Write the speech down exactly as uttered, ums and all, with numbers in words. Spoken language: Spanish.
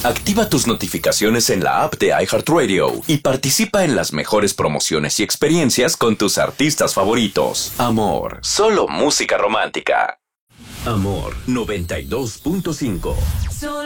Activa tus notificaciones en la app de iHeartRadio y participa en las mejores promociones y experiencias con tus artistas favoritos. Amor, solo música romántica. Amor noventa y dos punto cinco.